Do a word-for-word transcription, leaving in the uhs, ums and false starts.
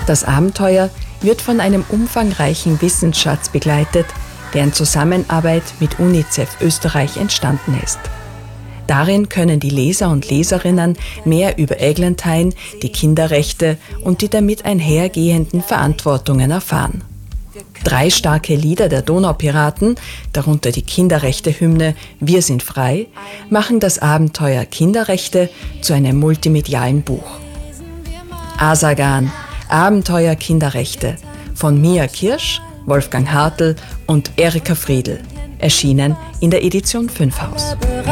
Das Abenteuer wird von einem umfangreichen Wissensschatz begleitet, der in Zusammenarbeit mit UNICEF Österreich entstanden ist. Darin können die Leser und Leserinnen mehr über Eglantine, die Kinderrechte und die damit einhergehenden Verantwortungen erfahren. Drei starke Lieder der Donaupiraten, darunter die Kinderrechte-Hymne Wir sind frei, machen das Abenteuer Kinderrechte zu einem multimedialen Buch. Asagan, Abenteuer Kinderrechte von Mia Kirsch, Wolfgang Hartl und Erika Friedl, erschienen in der Edition Fünfhaus.